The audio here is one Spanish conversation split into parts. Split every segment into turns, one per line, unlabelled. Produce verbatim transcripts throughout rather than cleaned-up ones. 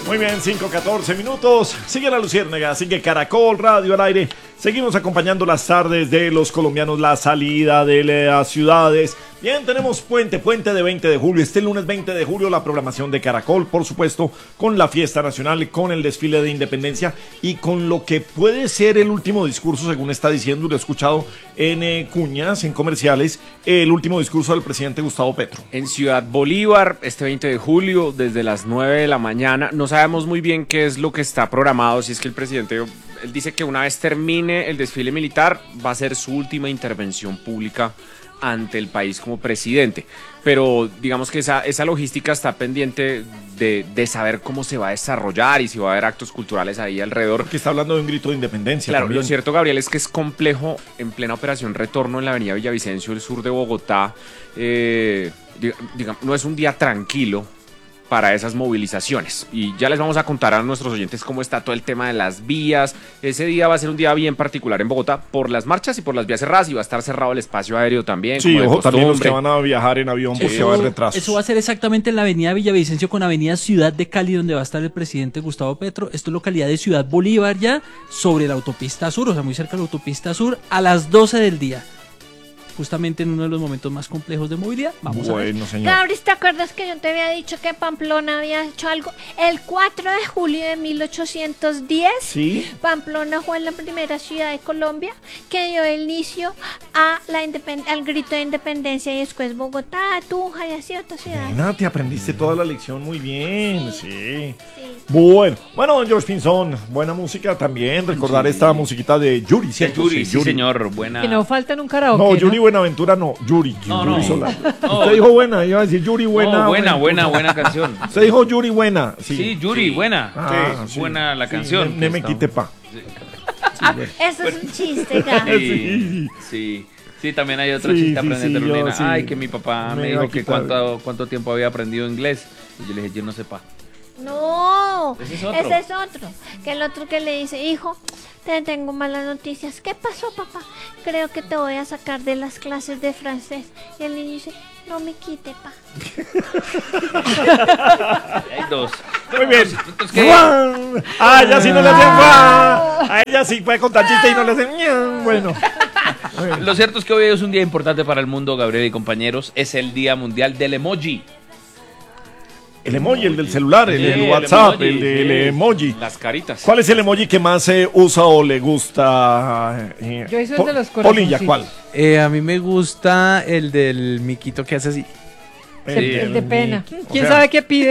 Muy bien, cinco catorce minutos. Sigue la Luciérnaga, sigue Caracol Radio al aire. Seguimos acompañando las tardes de los colombianos, la salida de las ciudades. Bien, tenemos puente, puente de veinte de julio. Este lunes veinte de julio la programación de Caracol, por supuesto, con la fiesta nacional, con el desfile de independencia y con lo que puede ser el último discurso, según está diciendo, y lo he escuchado en eh, cuñas, en comerciales, el último discurso del presidente Gustavo Petro.
En Ciudad Bolívar, este veinte de julio, desde las nueve de la mañana. No sabemos muy bien qué es lo que está programado, si es que el presidente... Él dice que una vez termine el desfile militar va a ser su última intervención pública ante el país como presidente, pero digamos que esa, esa logística está pendiente de, de saber cómo se va a desarrollar y si va a haber actos culturales ahí alrededor.
Porque está hablando de un grito de independencia.
Claro,
también.
Lo cierto, Gabriel, es que es complejo en plena operación retorno en la avenida Villavicencio, el sur de Bogotá. Eh, digamos, no es un día tranquilo para esas movilizaciones, y ya les vamos a contar a nuestros oyentes cómo está todo el tema de las vías. Ese día va a ser un día bien particular en Bogotá por las marchas y por las vías cerradas, y va a estar cerrado el espacio aéreo también.
Sí,
como
ojo, también los que van a viajar en avión, pues se va a haber retrasos.
Eso va a ser exactamente en la avenida Villavicencio con avenida Ciudad de Cali, donde va a estar el presidente Gustavo Petro. Esto es localidad de Ciudad Bolívar, ya sobre la autopista sur, o sea, muy cerca de la autopista sur, a las doce del día. Justamente en uno de los momentos más complejos de movilidad. Vamos
bueno,
a ver.
Señor.
Gabriel, ¿te acuerdas que yo te había dicho que Pamplona había hecho algo? El cuatro de julio de mil ochocientos diez,
¿sí?
Pamplona fue la primera ciudad de Colombia que dio inicio a la al grito de independencia, y después Bogotá, Tunja y así otras ciudades.
Nena, te aprendiste toda la lección muy bien, sí.
sí.
sí. Bueno, bueno, don George Pinzón, buena música también. Recordar sí. esta musiquita de Yuri, ¿cierto?
Yuri, sí,
Yuri,
señor, buena.
Que no falta en un karaoke.
No, Yuri
¿no?
Buenaventura no, Yuri.
No,
Yuri
no.
Solar.
No.
Usted dijo buena, iba a decir Yuri buena.
No, buena, buena, buena canción.
Usted dijo Yuri buena. Sí,
sí Yuri, sí. buena.
Ah,
sí,
sí.
buena la
sí,
canción.
Ne, ne me quite pa.
Sí.
Sí, bueno. Eso es un chiste, Gabriel.
Sí, sí. Sí, también hay otro
sí,
chiste
sí,
aprendiendo
sí,
Lorena.
sí.
Ay, que mi papá me, me dijo que cuánto, cuánto tiempo había aprendido inglés. Y yo le dije, yo no sé pa.
No,
ese es otro.
Ese es otro. Que el otro que le dice, hijo, te tengo malas noticias. ¿Qué pasó, papá? Creo que te voy a sacar de las clases de francés. Y el niño dice, no me quite, pa.
Hay dos.
Muy bien. Ah, ya sí no le hacen guau. A ella sí puede contar chiste y no le hacen bueno.
Lo cierto es que hoy es un día importante para el mundo, Gabriel y compañeros. Es el Día Mundial del Emoji.
El emoji, el del celular, el del sí, WhatsApp, el, emoji, el del sí. emoji.
Las caritas.
¿Cuál es el emoji que más se eh, usa o le gusta?
Eh, Yo hice el de los corazones.
Polilla, ¿cuál?
Eh, a mí me gusta el del miquito que hace así.
Sí, el, el de pena. ¿Quién
o sea,
sabe qué pide?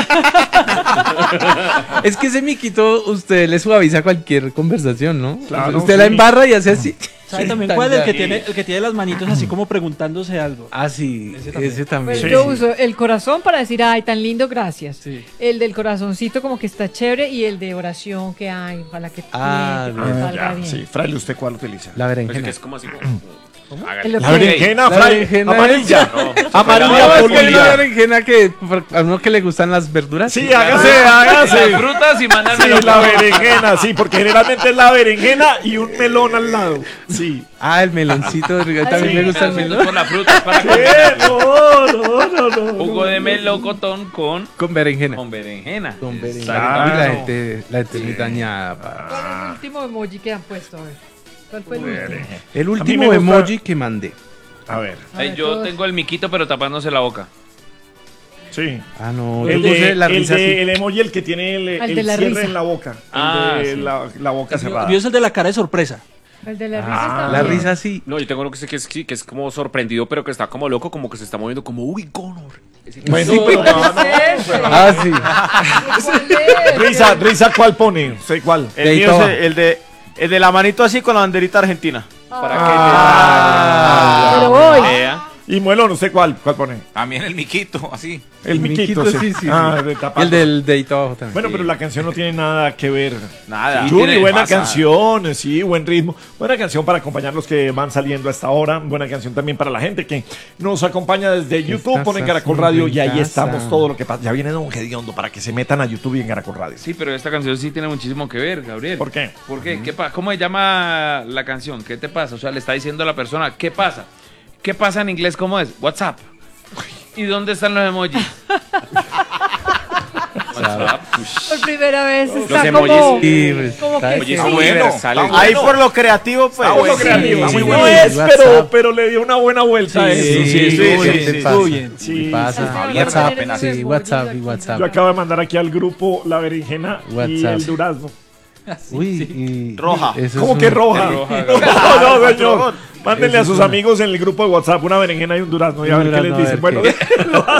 Es que ese miquito usted le suaviza cualquier conversación, ¿no?
Claro,
usted
sí.
la embarra y hace así.
¿Sabe también cuál es? El que tiene, el que tiene las manitos así como preguntándose algo.
Ah, sí, ese también. Ese también.
Pues
sí,
yo
sí.
uso el corazón para decir, ay, tan lindo, gracias.
Sí.
El del corazoncito como que está chévere, y el de oración que hay, ojalá que,
ah,
bien, que
ah,
salga
ya,
bien.
sí. Fraile, ¿usted cuál utiliza?
La
Pues
berenjena.
que es como así como...
El
La berenjena,
La
Fraile,
berenjena
amarilla.
No,
Amarilla,
No, es que hay una
polilla.
berenjena que a uno que le gustan las verduras.
Sí, hágase, hágase.
Las frutas y mandan
Sí, la berenjena, sí, porque generalmente es la berenjena y un melón al lado. Sí.
Ah, el meloncito, también
sí,
me gusta el melón.
Con la fruta para
¿Qué? No, no, no, no.
jugo de melocotón con
Con berenjena.
con berenjena.
Con berenjena.
Claro.
Uy, la gente, la gente es muy dañada. pa.
¿Cuál es el último emoji que han puesto? A ver. ¿Cuál fue el último?
El
me
último
gusta-
emoji que mandé.
A ver,
A
Ay,
ver,
yo
todos.
tengo el miquito pero tapándose la boca.
sí.
Ah, no.
El,
yo puse
de,
la
el,
risa
de,
así.
el emoji, el que tiene el,
El
el
de la
cierre
risa.
en la boca.
Ah,
el de
sí.
la, la boca
El
cerrada.
mío es el de la cara de sorpresa.
El de la risa
Ah,
está
La
bien.
risa así.
No, yo tengo uno que, sé que, es, que es como sorprendido, pero que está como loco, como que se está moviendo como, uy, Connor.
Bueno, pero no, no, pero-
Ah, sí.
¿Cuál es?
Risa, risa, ¿cuál pone? Sé cuál.
De
El mío
todo.
es el, el de el de la manito así con la banderita argentina.
Para
Ah,
Pero voy.
Vea.
Y Muelón, ¿usted cuál? ¿Cuál pone?
También el miquito, así.
El miquito, sí.
sí, sí.
Ah, de tapado.
El del dedito abajo también.
Bueno, pero la canción no tiene nada que ver.
Nada.
Yuri,
Tiene-
buena
pasa.
canción, sí, buen ritmo. Buena canción para acompañar los que van saliendo a esta hora. Buena canción también para la gente que nos acompaña desde YouTube.
Estás
Ponen Caracol
así
Radio
en
y ahí
casa.
estamos todo lo que pasa. Ya viene Don Gediondo para que se metan a YouTube y en Caracol Radio.
Sí, pero esta canción sí tiene muchísimo que ver, Gabriel.
¿Por qué?
¿Por qué? ¿Qué pa- ¿Cómo se llama la canción? ¿Qué te pasa? O sea, le está diciendo a la persona, ¿qué pasa? ¿Qué pasa en inglés? ¿Cómo es? WhatsApp. ¿Y dónde están los emojis?
Exacto.
Por primera vez
Los
está
emojis.
como,
Sí, pues,
como
está-
que
Oye,
sí.
está bueno,
universales.
está
Ahí
bueno.
por lo creativo, pues.
Ah, bueno,
Lo creativo.
sí, muy
no
bueno.
es,
WhatsApp.
pero, pero le dio una buena vuelta a eso.
Sí,
Sí,
sí,
sí,
sí,
sí,
sí,
sí.
sí.
Estuvo bien.
Sí.
¿Qué pasa?
Javier,
WhatsApp,
apenas-
sí,
Sí,
WhatsApp y
aquí.
WhatsApp.
Yo acabo de mandar aquí al grupo la berenjena y
WhatsApp.
el durazno.
Uy, y-
Roja.
eso
¿Cómo
es
que
un-
roja?
roja,
No, no, señor.
patrón.
Mándenle
Eso
a
es
sus
una-
amigos en el grupo de WhatsApp una berenjena y un durazno y a
Un
ver qué les
durazno, a
dicen.
ver
Bueno,